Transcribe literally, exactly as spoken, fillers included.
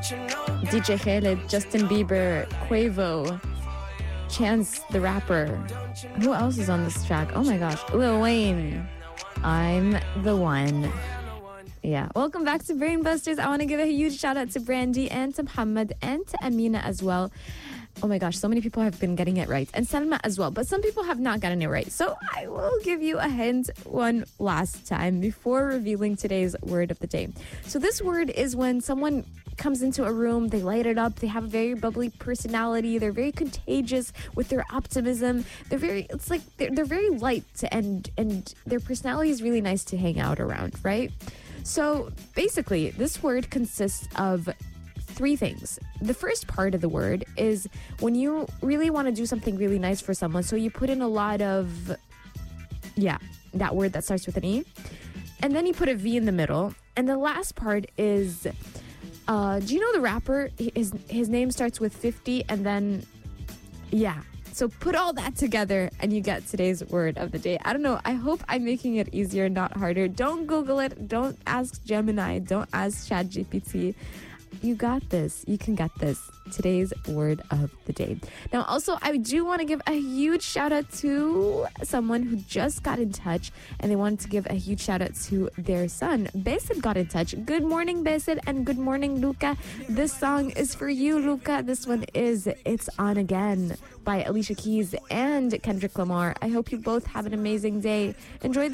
D J Khaled, Justin Bieber, Quavo, Chance the Rapper. Who else is on this track? Oh my gosh. Lil Wayne. I'm the one. Yeah. Welcome back to Brainbusters. I want to give a huge shout out to Brandy and to Muhammad and to Amina as well. Oh my gosh, so many people have been getting it right. And Salma as well. But some people have not gotten it right. So I will give you a hint one last time before revealing today's word of the day. So this word is when someone comes into a room, they light it up, they have a very bubbly personality, they're very contagious with their optimism. They're very, it's like, they're, they're very light and, and their personality is really nice to hang out around, right? So basically, this word consists of three things. The first part of the word is when you really want to do something really nice for someone. So you put in a lot of, yeah, that word that starts with an E. And then you put a V in the middle. And the last part is, uh, do you know the rapper? His, his name starts with fifty and then, yeah. So put all that together and you get today's word of the day. I don't know. I hope I'm making it easier, not harder. Don't Google it. Don't ask Gemini. Don't ask ChatGPT. You got this. You can get this. Today's word of the day. Now, also, I do want to give a huge shout out to someone who just got in touch and they wanted to give a huge shout out to their son. Besid got in touch. Good morning, Besid, and good morning, Luca. This song is for you, Luca. This one is It's On Again by Alicia Keys and Kendrick Lamar. I hope you both have an amazing day. Enjoy the